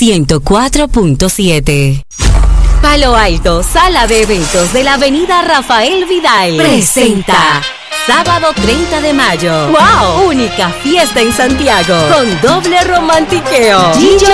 104.7. Palo Alto, sala de eventos de la avenida Rafael Vidal, presenta sábado 30 de mayo. ¡Wow! Única fiesta en Santiago con doble romantiqueo. Gillo